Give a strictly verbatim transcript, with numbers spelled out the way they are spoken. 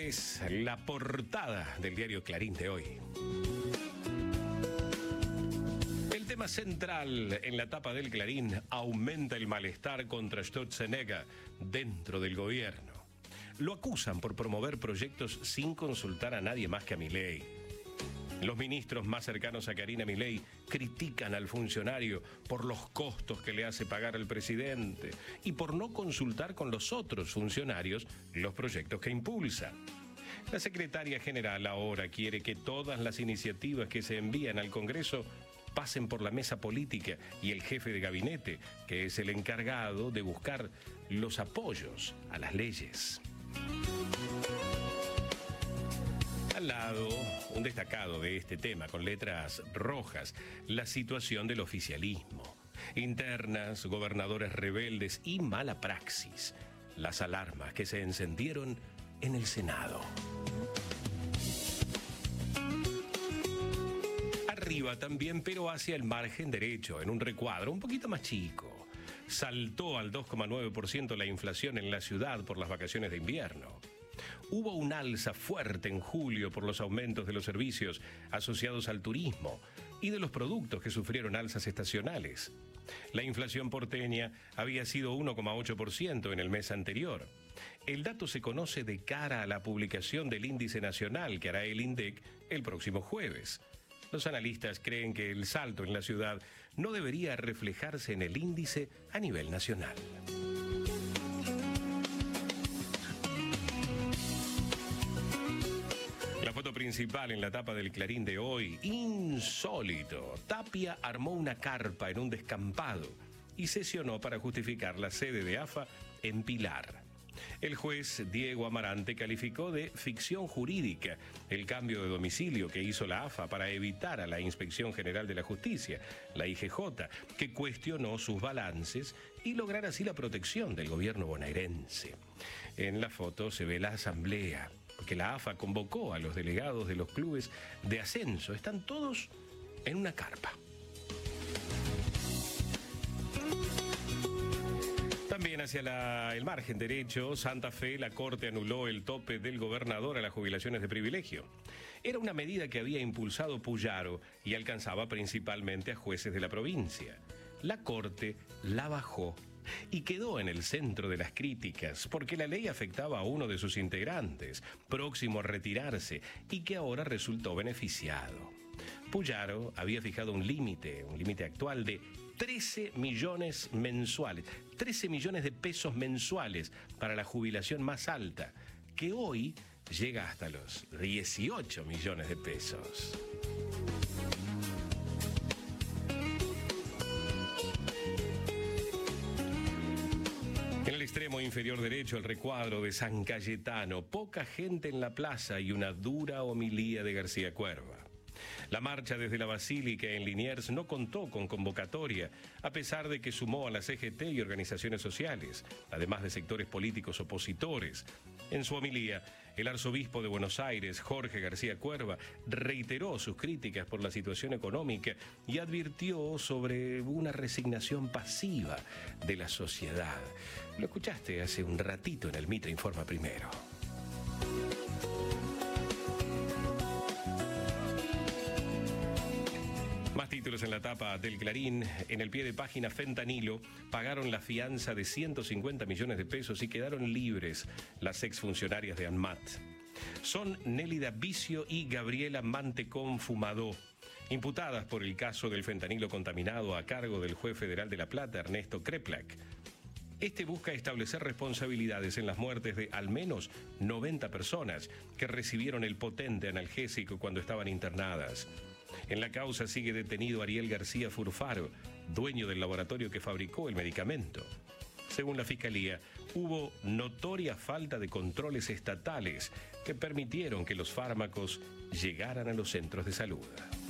es la portada del diario Clarín de hoy. El tema central en la tapa del Clarín: aumenta el malestar contra Sturzenegger dentro del gobierno. Lo acusan por promover proyectos sin consultar a nadie más que a Milei. Los ministros más cercanos a Karina Milei critican al funcionario por los costos que le hace pagar al presidente y por no consultar con los otros funcionarios los proyectos que impulsa. La secretaria general ahora quiere que todas las iniciativas que se envían al Congreso pasen por la mesa política y el jefe de gabinete, que es el encargado de buscar los apoyos a las leyes. Al lado, un destacado de este tema con letras rojas: la situación del oficialismo. Internas, gobernadores rebeldes y mala praxis. Las alarmas que se encendieron en el Senado. Arriba también, pero hacia el margen derecho, en un recuadro un poquito más chico. Saltó al dos coma nueve por ciento la inflación en la ciudad por las vacaciones de invierno. Hubo un alza fuerte en julio por los aumentos de los servicios asociados al turismo y de los productos que sufrieron alzas estacionales. La inflación porteña había sido uno coma ocho por ciento en el mes anterior. El dato se conoce de cara a la publicación del índice nacional que hará el INDEC el próximo jueves. Los analistas creen que el salto en la ciudad no debería reflejarse en el índice a nivel nacional. La foto principal en la tapa del Clarín de hoy: insólito. Tapia armó una carpa en un descampado y sesionó para justificar la sede de AFA en Pilar. El juez Diego Amarante calificó de ficción jurídica el cambio de domicilio que hizo la AFA para evitar a la Inspección General de la Justicia, la I G J, que cuestionó sus balances y lograr así la protección del gobierno bonaerense. En la foto se ve la asamblea, porque la AFA convocó a los delegados de los clubes de ascenso. Están todos en una carpa. También hacia la, el margen derecho, Santa Fe, la Corte anuló el tope del gobernador a las jubilaciones de privilegio. Era una medida que había impulsado Puyaro y alcanzaba principalmente a jueces de la provincia. La Corte la bajó y quedó en el centro de las críticas porque la ley afectaba a uno de sus integrantes, próximo a retirarse, y que ahora resultó beneficiado. Puyaro había fijado un límite, un límite actual de trece millones mensuales, trece millones de pesos mensuales para la jubilación más alta, que hoy llega hasta los dieciocho millones de pesos. En el extremo inferior derecho, el recuadro de San Cayetano: poca gente en la plaza y una dura homilía de García Cuerva. La marcha desde la Basílica en Liniers no contó con convocatoria, a pesar de que sumó a la C G T y organizaciones sociales, además de sectores políticos opositores. En su homilía, el arzobispo de Buenos Aires, Jorge García Cuerva, reiteró sus críticas por la situación económica y advirtió sobre una resignación pasiva de la sociedad. Lo escuchaste hace un ratito en el Mitre Informa Primero. Más títulos en la tapa del Clarín. En el pie de página: fentanilo, pagaron la fianza de ciento cincuenta millones de pesos y quedaron libres las exfuncionarias de ANMAT. Son Nélida Vicio y Gabriela Mantecón Fumadó, imputadas por el caso del fentanilo contaminado a cargo del juez federal de La Plata, Ernesto Kreplak. Este busca establecer responsabilidades en las muertes de al menos noventa personas que recibieron el potente analgésico cuando estaban internadas. En la causa sigue detenido Ariel García Furfaro, dueño del laboratorio que fabricó el medicamento. Según la Fiscalía, hubo notoria falta de controles estatales que permitieron que los fármacos llegaran a los centros de salud.